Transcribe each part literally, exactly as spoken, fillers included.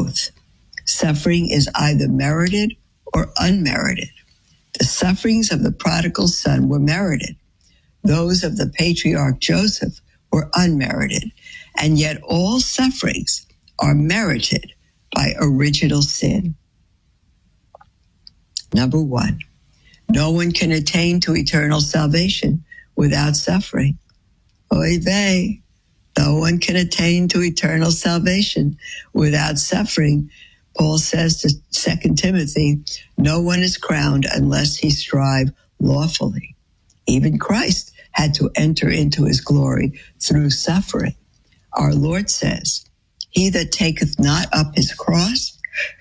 both. Suffering is either merited or unmerited. The sufferings of the prodigal son were merited. Those of the patriarch Joseph were unmerited. And yet all sufferings are merited by original sin. Number one, no one can attain to eternal salvation without suffering. Oy vey. No one can attain to eternal salvation without suffering. Paul says to Second Timothy, no one is crowned unless he strive lawfully. Even Christ had to enter into his glory through suffering. Our Lord says, he that taketh not up his cross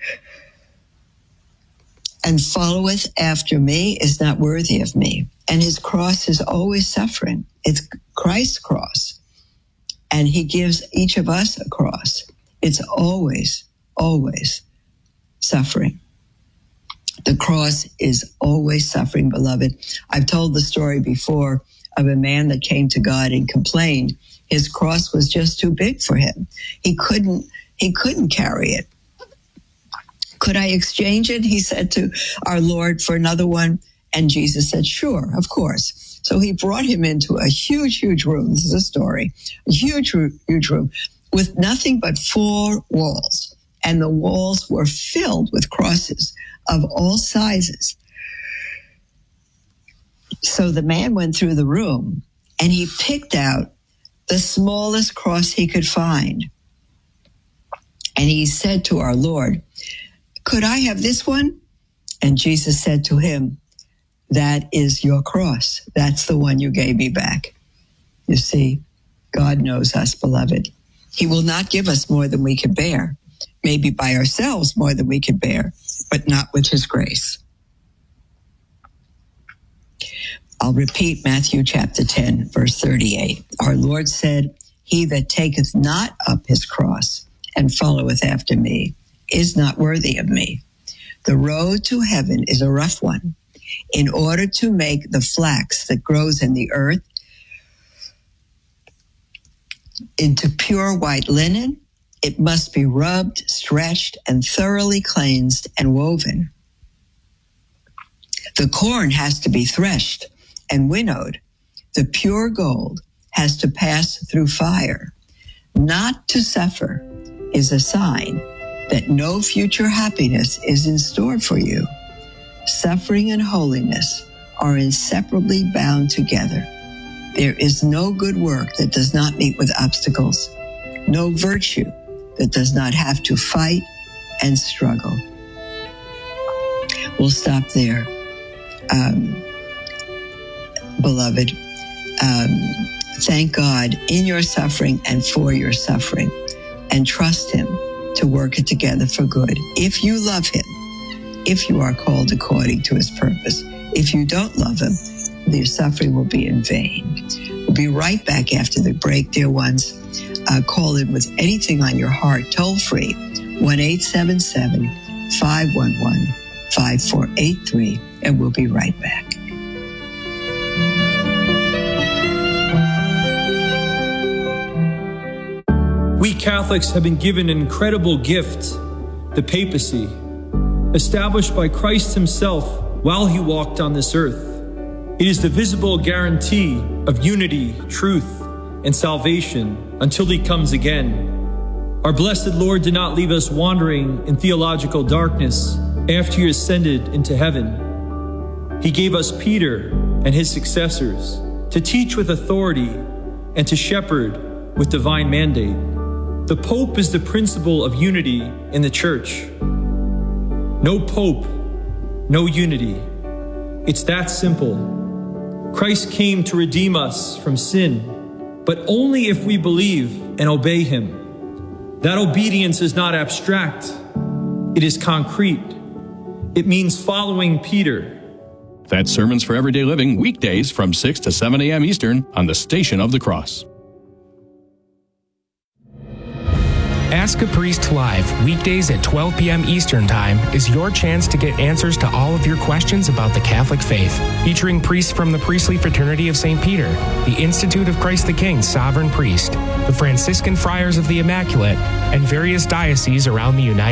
and followeth after me is not worthy of me. And his cross is always suffering. It's Christ's cross. And he gives each of us a cross. It's always, always suffering. The cross is always suffering, beloved. I've told the story before of a man that came to God and complained his cross was just too big for him. He couldn't, he couldn't carry it. Could I exchange it? He said to our Lord for another one. And Jesus said, sure, of course. So he brought him into a huge, huge room. This is a story. A huge, huge room with nothing but four walls. And the walls were filled with crosses of all sizes. So the man went through the room and he picked out the smallest cross he could find. And he said to our Lord, could I have this one? And Jesus said to him, that is your cross. That's the one you gave me back. You see, God knows us, beloved. He will not give us more than we can bear. Maybe by ourselves more than we can bear, but not with his grace. I'll repeat Matthew chapter ten, verse thirty-eight. Our Lord said, he that taketh not up his cross and followeth after me is not worthy of me. The road to heaven is a rough one. In order to make the flax that grows in the earth into pure white linen, it must be rubbed, stretched, and thoroughly cleansed and woven. The corn has to be threshed and winnowed. The pure gold has to pass through fire. Not to suffer is a sign that no future happiness is in store for you. Suffering and holiness are inseparably bound together. There is no good work that does not meet with obstacles, no virtue that does not have to fight and struggle. We'll stop there. Um, beloved, um, thank God in your suffering and for your suffering, and trust him to work it together for good. If you love him, if you are called according to his purpose. If you don't love him, your suffering will be in vain. We'll be right back after the break, dear ones. Uh, call in with anything on your heart, toll free, one eight seven seven, five one one, five four eight three, and we'll be right back. We Catholics have been given an incredible gift, the papacy, established by Christ himself while he walked on this earth. It is the visible guarantee of unity, truth, and salvation until he comes again. Our blessed Lord did not leave us wandering in theological darkness after he ascended into heaven. He gave us Peter and his successors to teach with authority and to shepherd with divine mandate. The Pope is the principle of unity in the Church. No Pope, no unity. It's that simple. Christ came to redeem us from sin, but only if we believe and obey him. That obedience is not abstract. It is concrete. It means following Peter. That's Sermons for Everyday Living, weekdays from six to seven a.m. Eastern on the Station of the Cross. Ask a Priest Live, weekdays at twelve p.m. Eastern Time, is your chance to get answers to all of your questions about the Catholic faith. Featuring priests from the Priestly Fraternity of Saint Peter, the Institute of Christ the King Sovereign Priest, the Franciscan Friars of the Immaculate, and various dioceses around the United